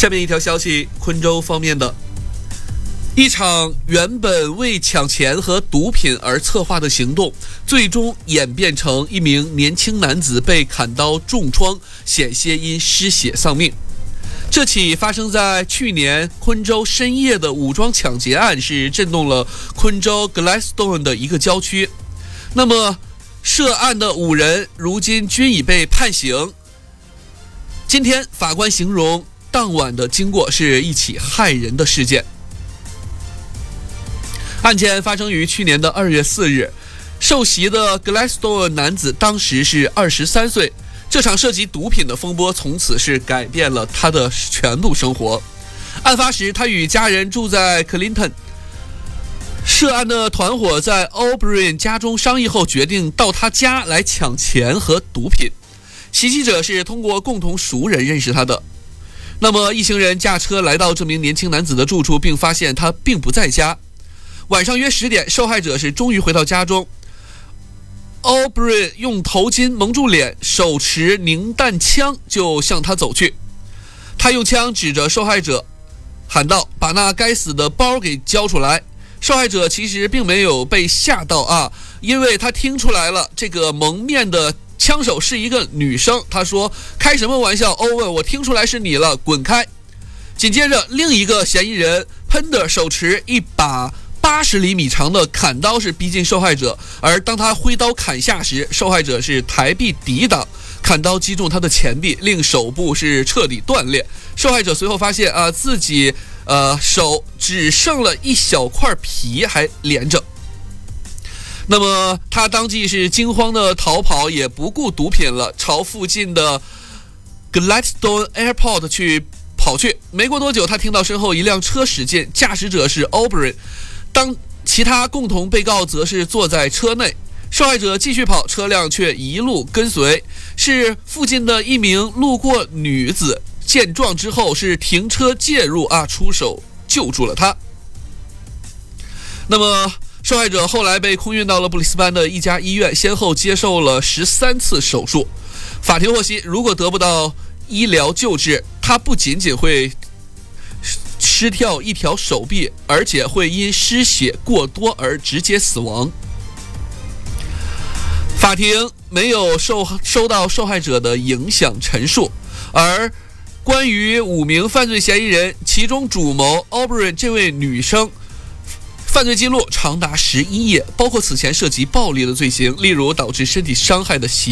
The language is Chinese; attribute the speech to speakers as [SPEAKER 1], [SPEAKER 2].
[SPEAKER 1] 下面一条消息，昆州方面的一场原本为抢钱和毒品而策划的行动，最终演变成一名年轻男子被砍刀重创，险些因失血丧命。这起发生在去年昆州深夜的武装抢劫案是震动了昆州 Gladstone 的一个郊区。那么涉案的5人如今均已被判刑。今天法官形容当晚的经过是一起骇人的事件。案件发生于去年的2月4日，受袭的 Gladstone 男子当时是23岁。这场涉及毒品的风波从此是改变了他的全部生活。案发时，他与家人住在 Clinton。涉案的团伙在 O'Brien 家中商议后，决定到他家来抢钱和毒品。袭击者是通过共同熟人认识他的。那么一行人驾车来到这名年轻男子的住处，并发现他并不在家。晚上约10点，受害者是终于回到家中。O'Brien 用头巾蒙住脸，手持凝弹枪就向他走去。他用枪指着受害者，喊道：“把那该死的包给交出来！”受害者其实并没有被吓到啊，因为他听出来了，这个蒙面的枪手是一个女生。他说：“开什么玩笑，欧文，我听出来是你了，滚开！”紧接着，另一个嫌疑人喷的手持一把80厘米长的砍刀是逼近受害者，而当他挥刀砍下时，受害者是抬臂抵挡，砍刀击中他的前臂，令手部是彻底断裂。受害者随后发现自己手只剩了一小块皮还连着。那么他当即是惊慌的逃跑，也不顾毒品了，朝附近的 Gladstone Airport 跑去。没过多久，他听到身后一辆车驶近，驾驶者是 O'Brien， 当其他共同被告则是坐在车内。受害者继续跑，车辆却一路跟随。是附近的一名路过女子见状之后是停车介入出手救助了他。那么受害者后来被空运到了布里斯班的一家医院，先后接受了13次手术。法庭获悉，如果得不到医疗救治，他不仅仅会失掉一条手臂，而且会因失血过多而直接死亡。法庭没有收到受害者的影响陈述，而关于5名犯罪嫌疑人，其中主谋 O'Brien 这位女生犯罪记录长达11页，包括此前涉及暴力的罪行，例如导致身体伤害的袭